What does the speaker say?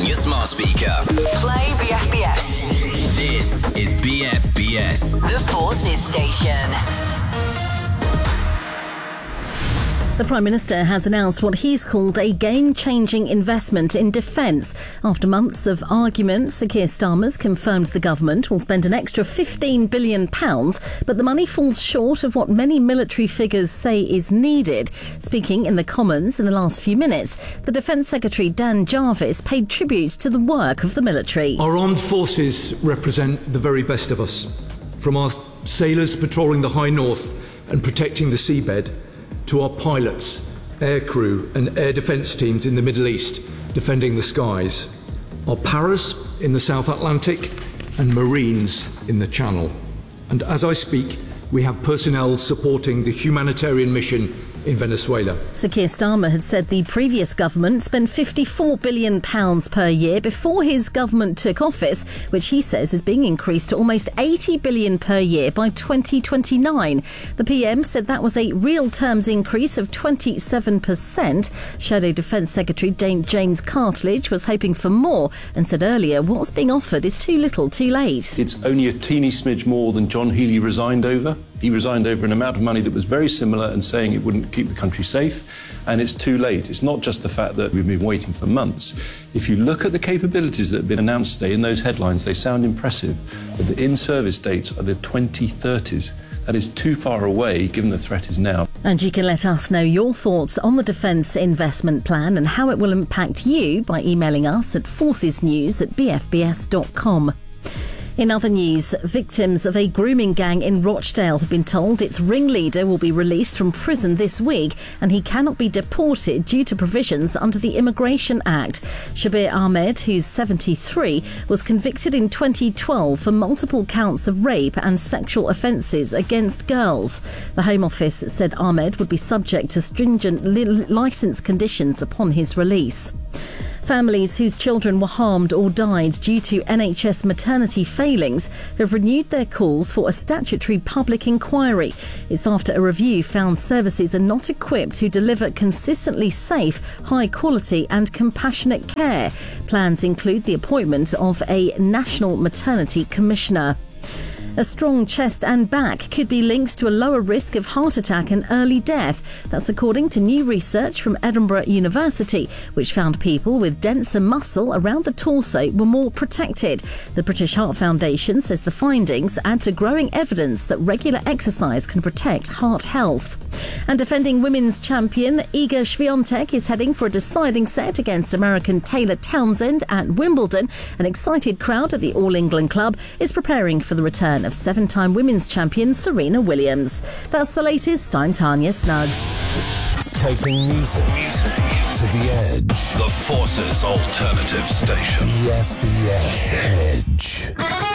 your smart speaker. Play BFBS. This is BFBS. The Forces Station. The Prime Minister has announced what he's called a game-changing investment in defence. After months of arguments, Sir Keir Starmer's confirmed the government will spend an extra £15 billion, but the money falls short of what many military figures say is needed. Speaking in the Commons in the last few minutes, the Defence Secretary Dan Jarvis paid tribute to the work of the military. Our armed forces represent the very best of us, from our sailors patrolling the high north and protecting the seabed, to our pilots, air crew and air defence teams in the Middle East defending the skies, our paras in the South Atlantic and Marines in the Channel. And as I speak, we have personnel supporting the humanitarian mission in Venezuela. Sir Keir Starmer had said the previous government spent £54 billion per year before his government took office, which he says is being increased to almost £80 billion per year by 2029. The PM said that was a real terms increase of 27%. Shadow Defence Secretary James Cartledge was hoping for more and said earlier what's being offered is too little too late. It's only a teeny smidge more than John Healey resigned over. He resigned over an amount of money that was very similar and saying it wouldn't keep the country safe, and it's too late. It's not just the fact that we've been waiting for months. If you look at the capabilities that have been announced today in those headlines, they sound impressive, but the in-service dates are the 2030s. That is too far away given the threat is now. And you can let us know your thoughts on the Defence Investment Plan and how it will impact you by emailing us at forcesnews@bfbs.com. In other news, victims of a grooming gang in Rochdale have been told its ringleader will be released from prison this week and he cannot be deported due to provisions under the Immigration Act. Shabir Ahmed, who's 73, was convicted in 2012 for multiple counts of rape and sexual offences against girls. The Home Office said Ahmed would be subject to stringent licence conditions upon his release. Families whose children were harmed or died due to NHS maternity failings have renewed their calls for a statutory public inquiry. It's after a review found services are not equipped to deliver consistently safe, high quality and compassionate care. Plans include the appointment of a National Maternity Commissioner. A strong chest and back could be linked to a lower risk of heart attack and early death. That's according to new research from Edinburgh University, which found people with denser muscle around the torso were more protected. The British Heart Foundation says the findings add to growing evidence that regular exercise can protect heart health. And defending women's champion Iga Swiatek is heading for a deciding set against American Taylor Townsend at Wimbledon. An excited crowd at the All England club is preparing for the return of seven-time women's champion Serena Williams. That's the latest. I'm Tanya Snuggs. Taking music to the edge. The Forces Alternative Station. BFBS Edge.